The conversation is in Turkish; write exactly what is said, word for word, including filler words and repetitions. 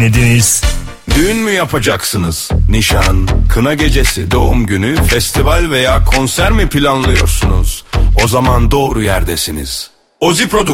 dinlediniz. Düğün mü yapacaksınız? Nişan, kına gecesi, doğum günü, festival veya konser mi planlıyorsunuz? O zaman doğru yerdesiniz. Ozi Prodüksiyon